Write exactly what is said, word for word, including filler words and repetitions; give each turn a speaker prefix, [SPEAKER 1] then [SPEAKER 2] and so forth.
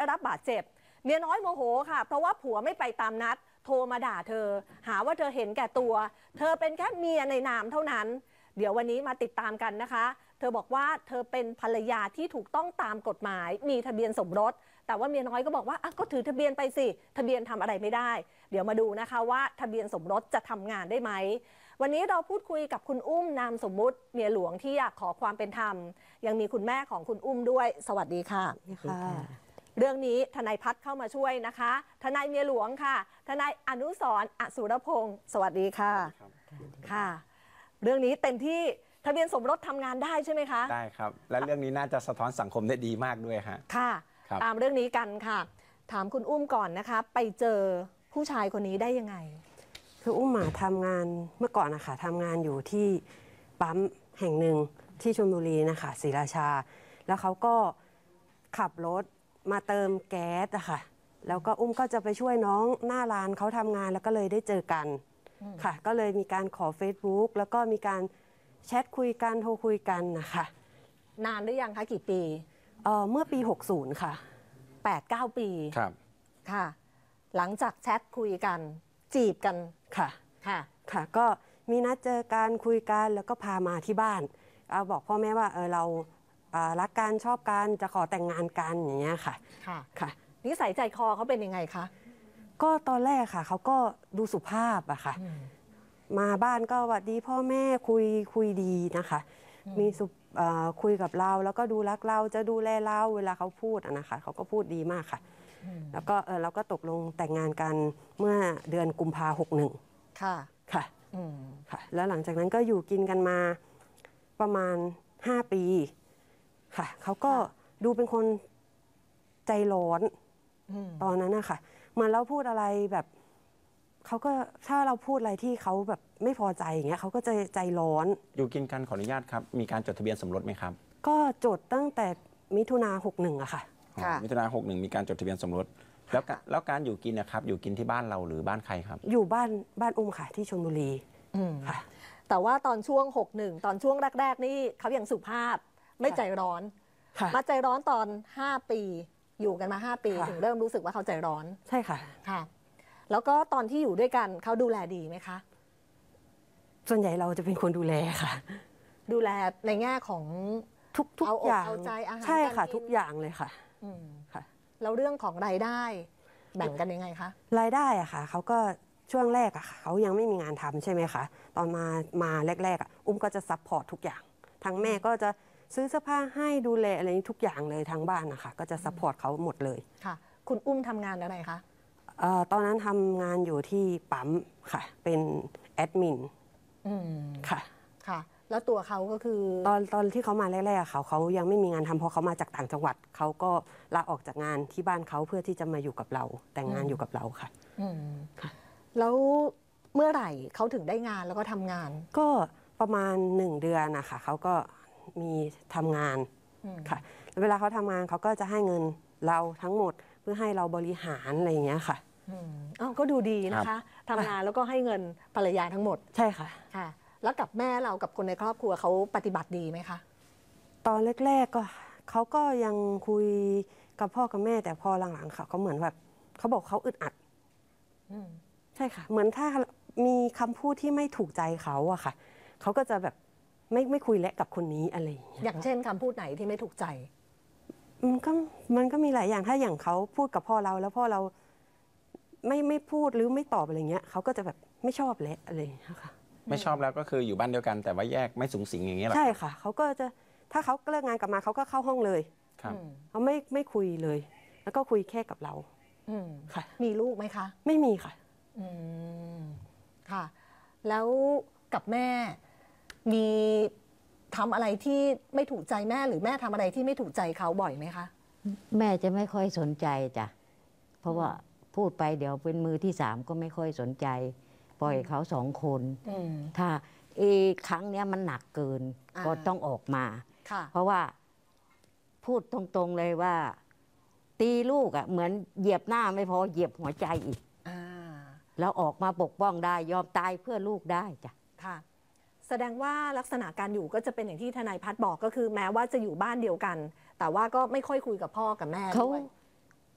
[SPEAKER 1] รับบาดเจ็บเมียน้อยโมโหค่ะเพราะว่าผัวไม่ไปตามนัดโทรมาด่าเธอหาว่าเธอเห็นแก่ตัวเธอเป็นแค่เมียในนามเท่านั้นเดี๋ยววันนี้มาติดตามกันนะคะเธอบอกว่าเธอเป็นภรรยาที่ถูกต้องตามกฎหมายมีทะเบียนสมรสแต่ว่าเมียน้อยก็บอกว่าอ่ะก็ถือทะเบียนไปสิทะเบียนทำอะไรไม่ได้เดี๋ยวมาดูนะคะว่าทะเบียนสมรสจะทำงานได้ไหมวันนี้เราพูดคุยกับคุณอุ้มนามสมมุติเมียหลวงที่อยากขอความเป็นธรรมยังมีคุณแม่ของคุณอุ้มด้วยสวัสดีค่ะค่ะเรื่องนี้ทนายพัฒน์เข้ามาช่วยนะคะทนายเมียหลวงค่ะทนายอนุสรณ์อสุรพงศ์สวัสดีค่ะค่ะเรื่องนี้เต็มที่ทะเบียนสมรสทำงานได้ใช่ไหมคะ
[SPEAKER 2] ได้ครับและเรื่องนี้น่าจะสะท้อนสังคมได้ดีมากด้วยฮะ
[SPEAKER 1] ค่ะตามเรื่องนี้กันค่ะถามคุณอุ้มก่อนนะคะไปเจอผู้ชายคนนี้ได้ยังไง
[SPEAKER 3] คืออุ้มมาทำงานเมื่อก่อนนะคะทำงานอยู่ที่ปั๊มแห่งหนึ่งที่ชลบุรีนะคะศรีราชาแล้วเขาก็ขับรถมาเติมแก๊สอะค่ะแล้วก็อุ้มก็จะไปช่วยน้องหน้าร้านเขาทำงานแล้วก็เลยได้เจอกันค่ะก็เลยมีการขอ Facebook แล้วก็มีการแชทคุยกันโทรคุยกันนะคะ
[SPEAKER 1] นานหรือยังคะกี่ปี
[SPEAKER 3] เอ่อเมื่อปีหกสิบค่ะ
[SPEAKER 1] แปดเก้า ปี
[SPEAKER 2] ครับ
[SPEAKER 1] ค่ะหลังจากแชทคุยกันจีบกัน
[SPEAKER 3] ค่ะ
[SPEAKER 1] ค่ะ
[SPEAKER 3] ค่ะก็มีนัดเจอกันคุยกันแล้วก็พามาที่บ้านเอาบอกพ่อแม่ว่าเออเรารักกันชอบกันจะขอแต่งงานกันอย่างเงี้ยค่ะ
[SPEAKER 1] ค่ะ
[SPEAKER 3] ค่ะ
[SPEAKER 1] นิสัยใจคอเขาเป็นยังไงคะ
[SPEAKER 3] ก็ตอนแรกค่ะเขาก็ดูสุภาพอะค่ะมาบ้านก็สวัสดีพ่อแม่คุยคุยดีนะคะมีสุคุยกับเราแล้วก็ดูรักเราจะดูแลเราเวลาเขาพูดนะคะเขาก็พูดดีมากค่ะแล้วก็เออเราก็ตกลงแต่งงานกันเมื่อเดือนกุมภาหกหนึ่ง
[SPEAKER 1] ค่ะ
[SPEAKER 3] ค่ะค่ะแล้วหลังจากนั้นก็อยู่กินกันมาประมาณห้าปีค่ะเขาก็ดูเป็นคนใจร้อนตอนนั้นนะคะเหมือนเราพูดอะไรแบบเขาก็ถ้าเราพูดอะไรที่เขาแบบไม่พอใจอย่างเงี้ยเขาก็จะใจร้อน
[SPEAKER 2] อยู่กินกันขออนุญาตครับมีการจดทะเบียนสมรสไหมครับ
[SPEAKER 3] ก็จดตั้งแต่มิถุนาหกหนึ่งอะค่ะ
[SPEAKER 2] มิถุนาหกหนึ่งมีการจดทะเบียนสมรสแล้วแล้วการอยู่กินนะครับอยู่กินที่บ้านเราหรือบ้านใครครับ
[SPEAKER 3] อยู่บ้านบ้านอุ้มค่ะที่ชลบุรีค่ะ
[SPEAKER 1] แต่ว่าตอนช่วงหกหนึ่งตอนช่วงแรกๆนี่เขายังสุภาพไม่ใจร้อนมาใจร้อนตอนห้าปีอยู่กันมาห้าปีถึงเริ่มรู้สึกว่าเขาใจร้อน
[SPEAKER 3] ใช่ค่ะ
[SPEAKER 1] ค่ะแล้วก็ตอนที่อยู่ด้วยกันเขาดูแลดีไหมคะ
[SPEAKER 3] ส่วนใหญ่เราจะเป็นคนดูแลค่ะ
[SPEAKER 1] ดูแลในแง่ของ
[SPEAKER 3] ทุกทุกอย่าง
[SPEAKER 1] เอาใจอาหาร
[SPEAKER 3] ใช่ค่ะทุกอย่างเลยค่ะ
[SPEAKER 1] ค่ะแล้วเรื่องของรายได้แบ่งกันยังไงคะ
[SPEAKER 3] รายได้อะค่ะเขาก็ช่วงแรกอะค่ะเขายังไม่มีงานทำใช่ไหมคะตอนมามาแรกๆอะอุ้มก็จะซัพพอร์ตทุกอย่างทางแม่ก็จะซื้อเสื้อผ้าให้ดูแลอะไรทุกอย่างเลยทางบ้านนะคะก็จะซัพพอร์ตเขาหมดเลย
[SPEAKER 1] ค่ะคุณอุ้มทำงานอะไรคะ
[SPEAKER 3] ตอนนั้นทำงานอยู่ที่ปั๊มค่ะเป็นแอดมินค่ะ
[SPEAKER 1] ค่ะแล้วตัวเขาก็คือ
[SPEAKER 3] ตอนตอนที่เขามาแรกๆเขาเขายังไม่มีงานทำเพราะเขามาจากต่างจังหวัดเขาก็ลาออกจากงานที่บ้านเขาเพื่อที่จะมาอยู่กับเราแต่งงานอยู่กับเราค่ะ
[SPEAKER 1] แล้วเมื่อไหร่เขาถึงได้งานแล้วก็ทำงาน
[SPEAKER 3] ก็ประมาณหนึ่งเดือนนะคะเขาก็มีทำงานค่ะเวลาเขาทำงานเขาก็จะให้เงินเราทั้งหมดเพื่อให้เราบริหารอะไรอย่างเงี้ยค่ะ
[SPEAKER 1] อ๋อก็ดูดีนะคะทำงานแล้วก็ให้เงินภรรยาทั้งหมด
[SPEAKER 3] ใช่ค่ะ
[SPEAKER 1] ค่ะแล้วกับแม่เรากับคนในครอบครัวเขาปฏิบัติดีไหมคะ
[SPEAKER 3] ตอนแรกๆก็เขาก็ยังคุยกับพ่อกับแม่แต่พอหลังๆค่ะเขาเหมือนแบบเขาบอกเขาอึดอัดใช่ค่ะเหมือนถ้ามีคำพูดที่ไม่ถูกใจเขาอะค่ะเขาก็จะแบบไม่ไม่คุยและกับคนนี้อะไรอย่างเงี้ย
[SPEAKER 1] อย่างเช่นคำพูดไหนที่ไม่ถูกใจ
[SPEAKER 3] มันก็มันก็มีหลายอย่างถ้าอย่างเขาพูดกับพ่อเราแล้วพ่อเราไม่ไม่พูดหรือไม่ตอบอะไรเงี้ยเขาก็จะแบบไม่ชอบและอะไรอย่างเงี้ยค่ะ
[SPEAKER 2] ไม่ชอบแล้วก็คืออยู่บ้านเดียวกันแต่ว่าแยกไม่สูงสิงอย่างเงี้ยหรอ
[SPEAKER 3] ใช่ค่ะเขาก็จะถ้าเขาเลิกงานกลับมาเขาก็เข้าห้องเลย
[SPEAKER 2] ครับ
[SPEAKER 3] เขาไม่ไม่คุยเลยแล้วก็คุยแค่กับเราค่ะ
[SPEAKER 1] มีลูกไหมคะ
[SPEAKER 3] ไม่มีค่ะ
[SPEAKER 1] อืมค่ะแล้วกับแม่มีทำอะไรที่ไม่ถูกใจแม่หรือแม่ทำอะไรที่ไม่ถูกใจเขาบ่อยไหมคะ
[SPEAKER 4] แม่จะไม่ค่อยสนใจจ้ะเพราะว่าพูดไปเดี๋ยวเป็นมือที่สามก็ไม่ค่อยสนใจปล่อยเขาสองคนถ้าอีกครั้งเนี้ยมันหนักเกินก็ต้องออกมาเพราะว่าพูดตรงๆเลยว่าตีลูกอ่ะเหมือนเหยียบหน้าไม่พอเหยียบหัวใจอีกแล้วออกมาปกป้องได้ยอมตายเพื่อลูกได้จ้ะ
[SPEAKER 1] ค่ะแสดงว่าลักษณะการอยู่ก็จะเป็นอย่างที่ทนายพัฒน์บอกก็คือแม้ว่าจะอยู่บ้านเดียวกันแต่ว่าก็ไม่ค่อยคุยกับพ่อกับแม่ด้วย